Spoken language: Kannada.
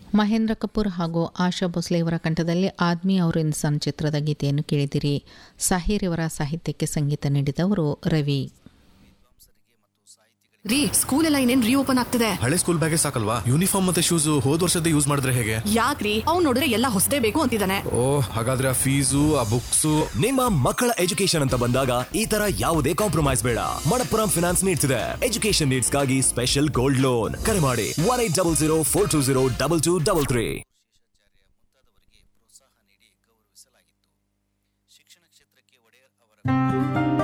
ಮಹೇಂದ್ರ ಕಪೂರ್ ಹಾಗೂ ಆಶಾ ಭೋಸ್ಲೆ ಇವರ ಕಂಠದಲ್ಲಿ ಆದ್ಮಿ ಔರ್ ಇನ್ಸಾನ್ ಚಿತ್ರದ ಗೀತೆಯನ್ನು ಕೇಳಿದಿರಿ. ಸಾಹಿರ್ ಇವರ ಸಾಹಿತ್ಯಕ್ಕೆ ಸಂಗೀತ ನೀಡಿದವರು ರವಿ. ರೀ, ಸ್ಕೂಲ್ ಎಲ್ಲ ಇನ್ನೇನ್ ರೀಓಪನ್ ಆಗ್ತಿದೆ. ಹಳೆ ಸ್ಕೂಲ್ ಬ್ಯಾಗೇ ಸಾಕಲ್ವಾ? ಯೂನಿಫಾರ್ಮ್ ಮತ್ತೆ ಶೂಸ್ ಹೋದ್ ವರ್ಷದ ಯೂಸ್ ಮಾಡಿದ್ರೆ ಹೇಗೆ? ಯಾಕ್ರಿ, ಅವ್ನು ನೋಡಿದ್ರೆ ಎಲ್ಲ ಹೊಸದೇ ಬೇಕು ಅಂತಿದ್ದಾನೆ. ಹಾಗಾದ್ರೆ ಆ ಫೀಸು, ಆ ಬುಕ್ಸು. ನಿಮ್ಮ ಮಕ್ಕಳ ಎಜುಕೇಶನ್ ಅಂತ ಬಂದಾಗ ಈ ತರ ಯಾವುದೇ ಕಾಂಪ್ರಮೈಸ್ ಬೇಡ. ಮಣಪ್ಪುರಂ ಫಿನಾನ್ಸ್ ನೀಡ್ತಿದೆ ಎಜುಕೇಶನ್ ನೀಡ್ಸ್ಗಾಗಿ ಸ್ಪೆಷಲ್ ಗೋಲ್ಡ್ ಲೋನ್. ಕರೆ ಮಾಡಿ 1800 420 2233.